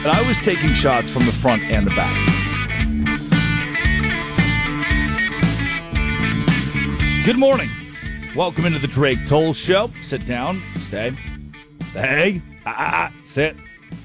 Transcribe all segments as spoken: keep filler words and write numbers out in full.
And I was taking shots from the front and the back. Good morning. Welcome into the Drake Toll Show. Sit down. Stay. Hey. Ah, sit.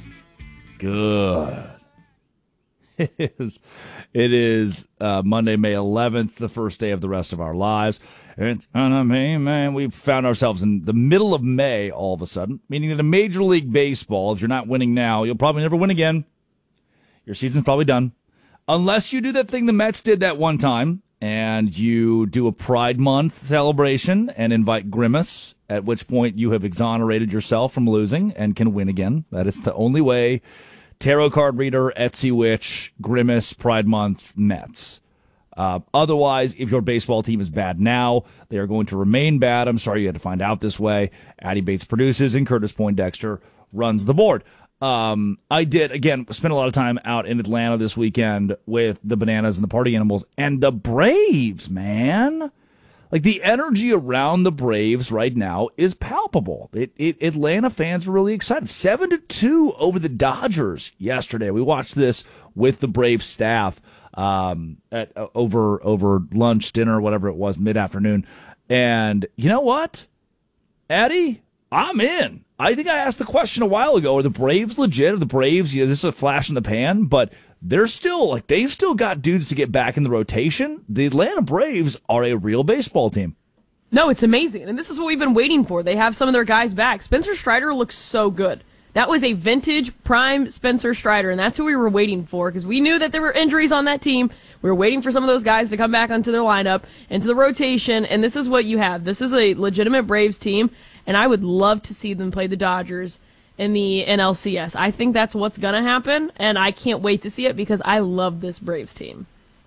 Good. It is, it is uh, Monday, May eleventh, the first day of the rest of our lives. It's gonna be, man. We've found ourselves in the middle of May all of a sudden, meaning that in Major League Baseball, if you're not winning now, you'll probably never win again. Your season's probably done. Unless you do that thing the Mets did that one time, and you do a Pride Month celebration and invite Grimace, at which point you have exonerated yourself from losing and can win again. That is the only way. Tarot card reader, Etsy witch, Grimace, Pride Month, Mets. Uh, otherwise, if your baseball team is bad now, they are going to remain bad. I'm sorry you had to find out this way. Addie Bates produces and Curtis Poindexter runs the board. Um, I did, again, spend a lot of time out in Atlanta this weekend with the Bananas and the Party Animals. And the Braves, man. Like, the energy around the Braves right now is palpable. It, it, Atlanta fans are really excited. seven to two over the Dodgers yesterday. We watched this with the Braves staff um, at uh, over over lunch, dinner, whatever it was, mid-afternoon. And you know what, Addie? I'm in. I think I asked the question a while ago, are the Braves legit? Are the Braves, you know, this is a flash in the pan, but they're still, like, they've still got dudes to get back in the rotation. The Atlanta Braves are a real baseball team. No, it's amazing. And this is what we've been waiting for. They have some of their guys back. Spencer Strider looks so good. That was a vintage prime Spencer Strider, and that's who we were waiting for because we knew that there were injuries on that team. We were waiting for some of those guys to come back onto their lineup, into the rotation, and this is what you have. This is a legitimate Braves team, and I would love to see them play the Dodgers in the N L C S. I think that's what's going to happen, and I can't wait to see it because I love this Braves team.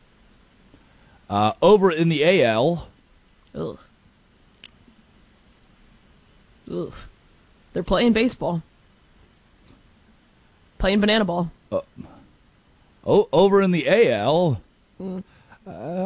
Uh, over in the A L. Ugh. Ugh. They're playing baseball. Playing banana ball. Uh, oh, over in the A L. Mm. Uh,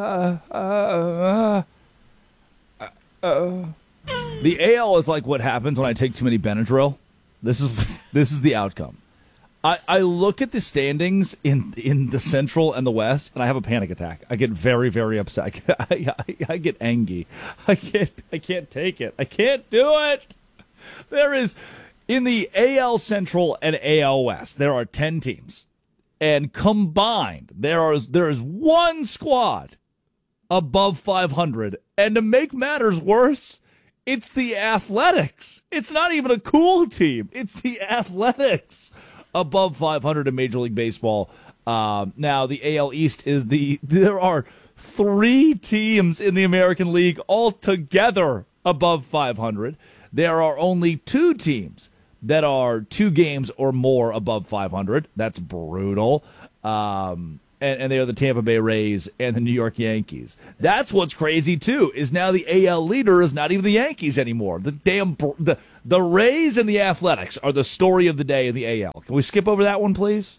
uh, uh, uh, the A L is like what happens when I take too many Benadryl. This is this is the outcome. I, I look at the standings in in the Central and the West, and I have a panic attack. I get very, very upset. I, I, I get angry. I can't I can't take it. I can't do it. There is, in the A L Central and A L West, there are ten teams, and combined there are there is one squad above five hundred. And to make matters worse, it's the Athletics. It's not even a cool team. It's the Athletics above five hundred in Major League Baseball. Uh, now, the A L East is the, there are three teams in the American League altogether above five hundred. There are only two teams that are two games or more above five hundred. That's brutal. Um, And, and they are the Tampa Bay Rays and the New York Yankees. That's what's crazy, too, is now the A L leader is not even the Yankees anymore. The damn the, the Rays and the Athletics are the story of the day in the A L. Can we skip over that one, please?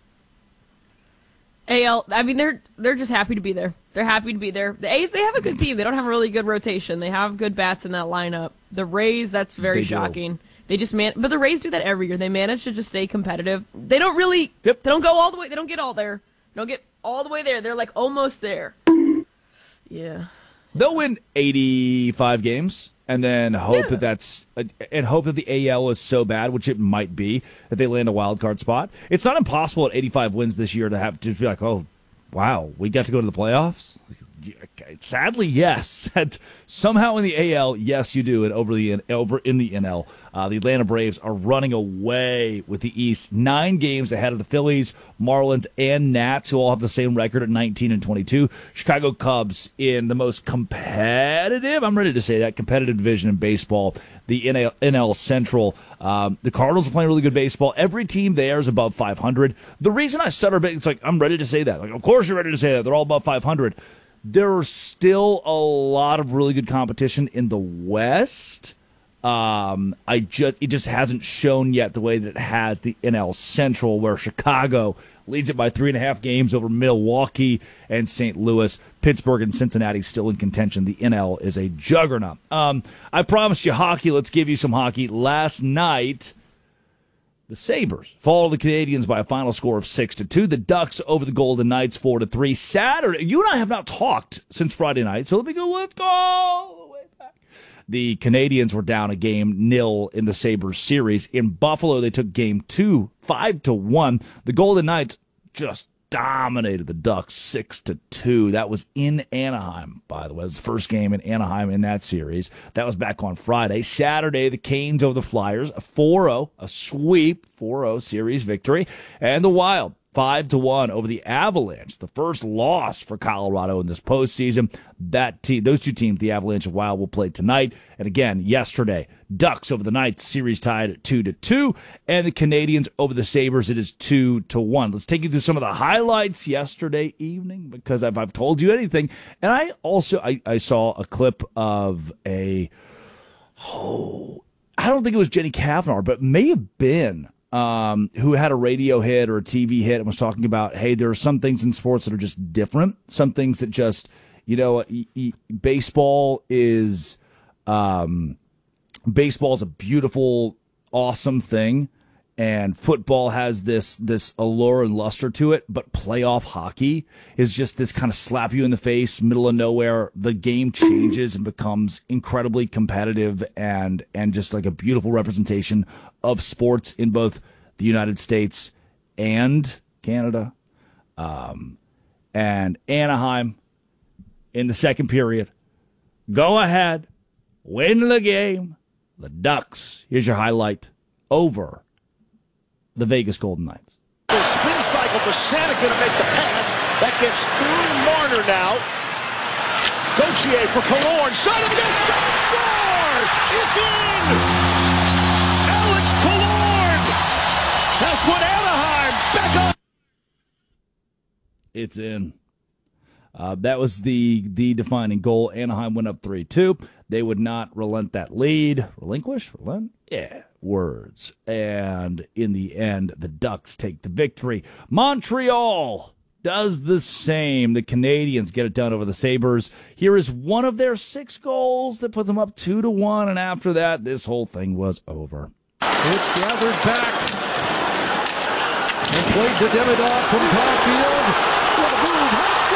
A L, I mean, they're they're just happy to be there. They're happy to be there. The A's, they have a good team. They don't have a really good rotation. They have good bats in that lineup. The Rays, that's very They shocking. do. They just man, but the Rays do that every year. They manage to just stay competitive. They don't really, Yep. they don't go all the way. They don't get all there. They don't get all the way there. They're like almost there. Yeah. They'll win eighty-five games and then hope Yeah. that that's and hope that the A L is so bad, which it might be, that they land a wild card spot. It's not impossible at eighty-five wins this year to have to be like, oh, wow, we got to go to the playoffs. Sadly, yes. Somehow in the A L, yes, you do. And over the over in the N L, uh, the Atlanta Braves are running away with the East, nine games ahead of the Phillies, Marlins, and Nats, who all have the same record at nineteen and twenty-two. Chicago Cubs in the most competitive, I'm ready to say that, competitive division in baseball, the N L, N L Central. Um, the Cardinals are playing really good baseball. Every team there is above five hundred. The reason I stutter a bit, it's like, I'm ready to say that. Like, of course you're ready to say that. They're all above five hundred. There's still a lot of really good competition in the West. Um, I just it just hasn't shown yet the way that it has the N L Central, where Chicago leads it by three and a half games over Milwaukee and Saint Louis. Pittsburgh and Cincinnati still in contention. The N L is a juggernaut. Um, I promised you hockey. Let's give you some hockey. Last night, The Sabres fall to the Canadiens by a final score of six to two. The Ducks over the Golden Knights four to three. Saturday, you and I have not talked since Friday night, so let me go. Let's go all the way back. The Canadiens were down a game nil in the Sabres series. In Buffalo, they took game two, five to one. The Golden Knights just dominated the Ducks six to two. That was in Anaheim, by the way. It was the first game in Anaheim in that series. That was back on Friday. Saturday, the Canes over the Flyers, a four oh, a sweep, four oh series victory. And the Wild, five to one over the Avalanche, the first loss for Colorado in this postseason. That team, those two teams, the Avalanche and Wild, will play tonight. And again, yesterday, Ducks over the Knights, series tied at two to two, and the Canadiens over the Sabres, it is two to one. Let's take you through some of the highlights yesterday evening, because if I've told you anything, and I also I, I saw a clip of a oh I don't think it was Jenny Kavanaugh, but it may have been um, who had a radio hit or a T V hit and was talking about, hey, there are some things in sports that are just different, some things that just, you know, e- e- baseball is. Um, Baseball is a beautiful, awesome thing, and football has this this allure and luster to it, but playoff hockey is just this kind of slap you in the face, middle of nowhere. The game changes and becomes incredibly competitive and, and just like a beautiful representation of sports in both the United States and Canada. Um, and Anaheim in the second period. Go ahead, win the game. The Ducks, here's your highlight, over the Vegas Golden Knights. The spin cycle for Santa going to make the pass. That gets through Marner now. Gauthier for Killorn. Side of the net, shot, score! It's in! Alex Killorn has put Anaheim back up. It's in. Uh, that was the the defining goal. Anaheim went up three two. They would not relent that lead. Relinquish? Relent? Yeah, words. And in the end, the Ducks take the victory. Montreal does the same. The Canadiens get it done over the Sabres. Here is one of their six goals that put them up two to one, and after that, this whole thing was over. It's gathered back and played to Demidov from Caulfield. What a move!